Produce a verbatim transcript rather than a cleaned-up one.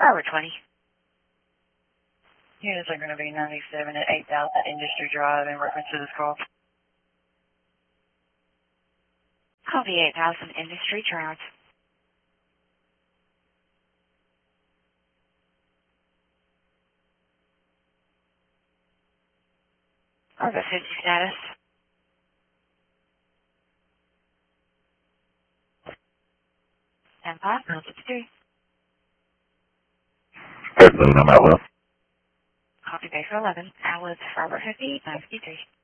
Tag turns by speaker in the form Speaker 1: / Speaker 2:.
Speaker 1: Robert twenty.
Speaker 2: Units are going to be ninety-seven at eight thousand Industry Drive in reference to this call.
Speaker 1: Copy eight thousand Industry Drive. Robert fifty status. Stand by, nine sixty-three.
Speaker 3: Good, I'm out left.
Speaker 1: Copy base eleven. Alice Robert fifty, nine fifty-three.